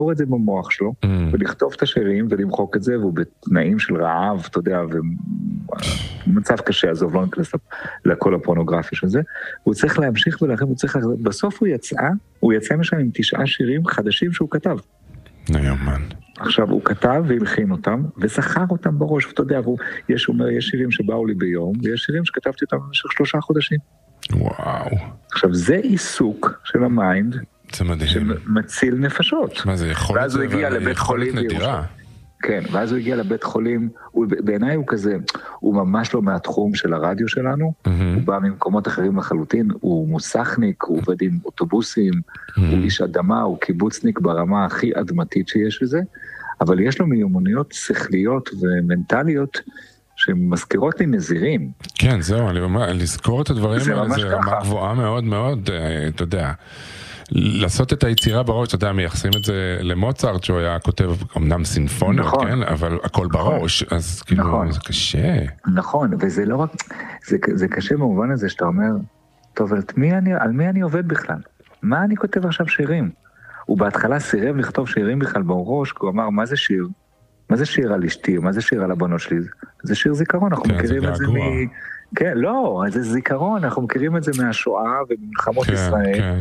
את זה במוח שלו, ולכתוב את השירים ולמחוק את זה, והוא בתנאים של רעב, אתה יודע, ומצב קשה, עזוב, לא נכנס לכל הפורנוגרפי של זה, הוא צריך להמשיך ולכן, בסוף הוא יצא משם עם 9 שירים חדשים שהוא כתב. יומן. עכשיו, הוא כתב והלחין אותם, וזכר אותם בראש, ואתה יודע, יש שירים שבאו לי ביום, ויש שירים שכתבתי אותם במשך 3 חודשים. וואו. עכשיו, זה עיסוק של המיינד, זה מדהים. שמציל נפשות. מה זה יכול להיות? ואז הוא הגיע לבית חולים. נדירה. כן, ואז הוא הגיע לבית חולים, בעיניי הוא כזה, הוא ממש לא מהתחום של הרדיו שלנו, הוא בא ממקומות אחרים לחלוטין, הוא מוסכניק, הוא עובד עם אוטובוסים, הוא איש אדמה, הוא קיבוצניק ברמה הכי אדמתית שיש לזה, אבל יש לו מיומנויות שכליות ומנטליות, שמזכירות לי נזירים. כן, זהו, אני אומר, לזכור את הדברים האלה, זה רמה גבוהה מאוד מאוד, אתה יודע, לעשות את היצירה בראש, אתה יודע, מייחסים את זה למוצרט, שהוא היה כותב אמנם סינפוניות, נכון. כן, אבל הכל בראש, נכון. אז כאילו, נכון. זה קשה. נכון, וזה לא רק, זה קשה במובן הזה שאתה אומר, טוב, על מי אני עובד בכלל? מה אני כותב עכשיו שירים? הוא בהתחלה סירב לכתוב שירים בכלל בראש, כי הוא אמר, מה זה שיר? מה זה שיר על אשתי? מה זה שיר על הבנות שלי? זה שיר זיכרון, אנחנו מכירים את זה כן, לא, זה זיכרון, אנחנו מכירים את זה מהשואה וממלחמות ישראל,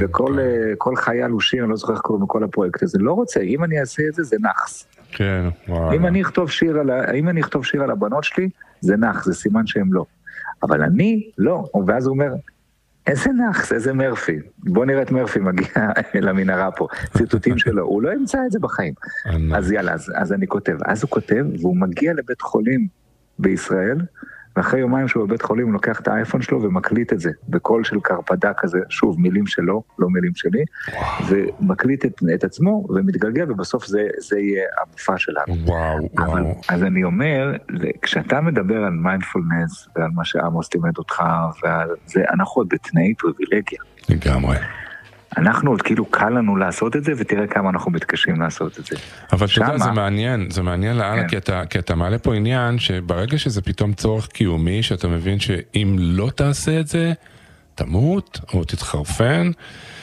וכל חייל הוא שיר, אני לא זוכר איך קוראים לכל הפרויקט הזה, לא רוצה, אם אני אעשה את זה, זה נחס. כן, וואו. אם אני אכתוב שיר על הבנות שלי, זה נחס, זה סימן שהם לא. אבל אני, לא, ואז הוא אומר, איזה נחס, איזה מרפי, בוא נראה את מרפי מגיע למנהרה פה, ציטוטים שלו, הוא לא ימצא את זה בחיים. אז יאללה, אז אני כותב, אז הוא כותב, והוא מגיע לבית חולים בישראל, ואחרי יומיים שהוא בבית חולים הוא לוקח את האייפון שלו ומקליט את זה, בקול של קרפדה כזה, שוב, מילים שלו, לא מילים שלי, ומקליט את עצמו ומתגלגל, ובסוף זה יהיה המופע שלנו. וואו. אז אני אומר, כשאתה מדבר על מיינדפולנס, ועל מה שעמוס לימד אותך, ועל זה, אנחנו בתנאי פריבילגיה. לגמרי. אנחנו עוד כאילו קל לנו לעשות את זה, ותראה כמה אנחנו מתקשים לעשות את זה. אבל אתה יודע, זה מעניין לאללה, כי אתה מעלה פה עניין, שברגע שזה פתאום צורך קיומי, שאתה מבין שאם לא תעשה את זה, תמות, או תתחרפן,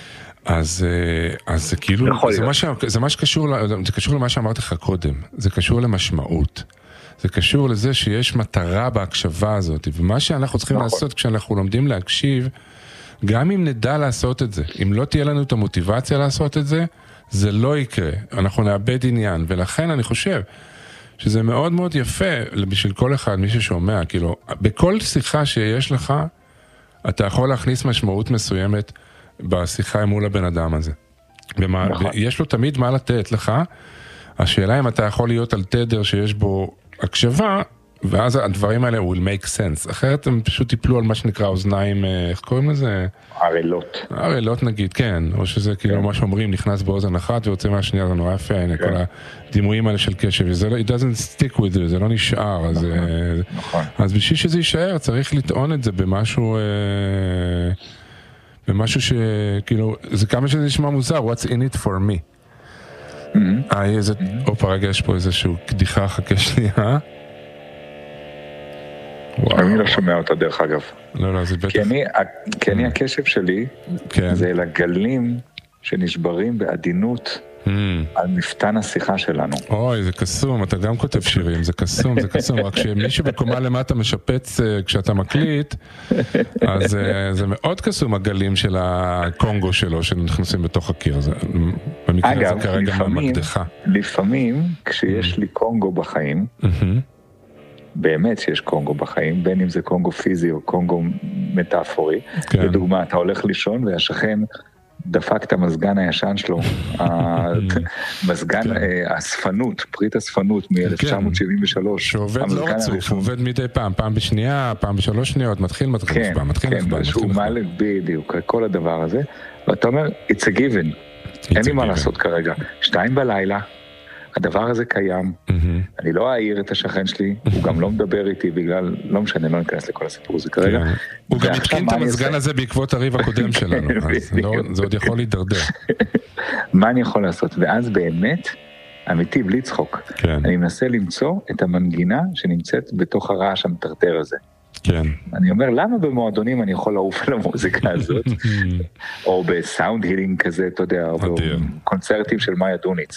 אז זה כאילו, זה מה שקשור, זה קשור למה שאמרתי לך קודם, זה קשור למשמעות. זה קשור לזה שיש מטרה בהקשבה הזאת, ומה שאנחנו צריכים לעשות כשאנחנו לומדים להקשיב, גם אם נדע לעשות את זה, אם לא תהיה לנו את המוטיבציה לעשות את זה, זה לא יקרה, אנחנו נאבד עניין, ולכן אני חושב שזה מאוד מאוד יפה בשביל כל אחד, מי ששומע, כאילו, בכל שיחה שיש לך, אתה יכול להכניס משמעות מסוימת בשיחה מול הבן אדם הזה. יש לו תמיד מה לתת לך, השאלה אם אתה יכול להיות על תדר שיש בו הקשבה, ואז הדברים האלה will make sense. אחרת הם פשוט טיפלו על מה שנקרא אוזניים, איך קוראים לזה? ערלות. ערלות נגיד, כן. או שזה כאילו מה שאומרים, נכנס באוזן אחת ויוצא מהשנייה, זה נורא יפה, כל הדימויים האלה של קשב. it doesn't stick with it, זה לא נשאר. אז בשביל שזה יישאר, צריך לטעון את זה במשהו שכאילו, זה כמה שזה נשמע מוזר, what's in it for me. רגע, יש פה איזשהו קדיחה, חכה שנייה. אני לא שומע אותה דרך אגב. לא, זה בטח. כי אני הקשב שלי, זה אל הגלים שנשברים בעדינות על מפתן השיחה שלנו. אוי, זה קסום, אתה גם כותב שירים, זה קסום, רק שמישהו בקומה למטה משפץ כשאתה מקליט, אז זה מאוד קסום הגלים של הקונגו שלו, שנכנסים בתוך הקיר. במקרה הזה כרגע מהמקדחה. לפעמים, כשיש לי קונגו בחיים, באמת שיש קונגו בחיים, בין אם זה קונגו פיזי או קונגו מטאפורי. לדוגמה, אתה הולך לישון והשכן דפק את המזגן הישן שלו, המזגן, הספנות, פריט הספנות מ-1973. שעובד לא רצוף, הוא עובד מדי פעם בשנייה, פעם ב3 שניות, מתחיל, כן, שהוא מעלה בדיוק, כל הדבר הזה, ואתה אומר, it's a given, אין לי מה לעשות כרגע, 2 בלילה, הדבר הזה קיים, אני לא אעיר את השכן שלי, הוא גם לא מדבר איתי בגלל, לא משנה, לא ניכנס לכל הסיפור הזה כרגע. הוא גם התקין את המזגן הזה בעקבות הריב הקודם שלנו, אז זה עוד יכול להידרדר. מה אני יכול לעשות? ואז באמת, אמיתי, בלי צחוק, אני מנסה למצוא את המנגינה שנמצאת בתוך הרעש המטרטר הזה. כן. אני אומר, למה במועדונים אני יכול לעוף על המוזיקה הזאת? או בסאונד הילינג כזה, אתה יודע, או בקונצרטים של מאיה דוניץ.